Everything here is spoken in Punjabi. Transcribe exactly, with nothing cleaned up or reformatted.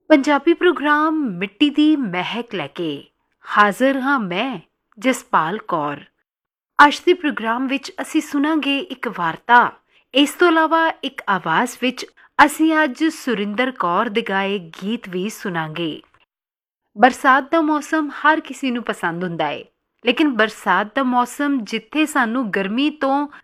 ਪੰਜਾਬੀ ਪ੍ਰੋਗਰਾਮ ਮਿੱਟੀ ਦੀ ਮਹਿਕ ਲੈ ਕੇ ਹਾਜ਼ਰ ਹਾਂ ਮੈਂ ਜਸਪਾਲ ਕੌਰ। ਅੱਜ ਦੇ ਪ੍ਰੋਗਰਾਮ ਵਿੱਚ ਅਸੀਂ ਸੁਣਾਂਗੇ ਇੱਕ ਵਾਰਤਾ। ਇਸ ਤੋਂ ਇਲਾਵਾ ਇੱਕ ਆਵਾਜ਼ ਵਿੱਚ ਅਸੀਂ ਅੱਜ ਸੁਰਿੰਦਰ ਕੌਰ ਦੇ ਗਾਏ ਗੀਤ ਵੀ ਸੁਣਾਂਗੇ। ਬਰਸਾਤ ਦਾ ਮੌਸਮ ਹਰ ਕਿਸੇ ਨੂੰ ਪਸੰਦ ਹੁੰਦਾ ਹੈ, ਲੇਕਿਨ ਬਰਸਾਤ ਦਾ ਮੌਸਮ ਜਿੱਥੇ ਸਾਨੂੰ ਗਰਮੀ ਤੋਂ